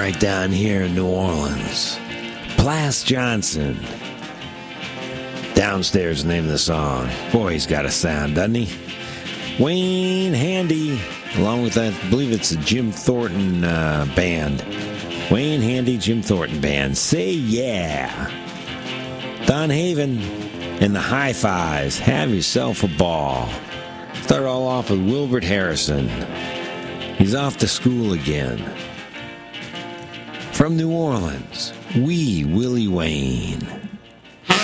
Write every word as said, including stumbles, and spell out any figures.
right down here in New Orleans. Plas Johnson. Downstairs, the name of the song. Boy, he's got a sound, doesn't he? Wayne Handy, along with, I believe it's a Jim Thornton uh, band. Wayne Handy, Jim Thornton band. Say yeah. Don Haven and the Hi-Fis. Have yourself a ball. Start all off with Wilbert Harrison. He's off to school again. From New Orleans, Wee Willie Wayne.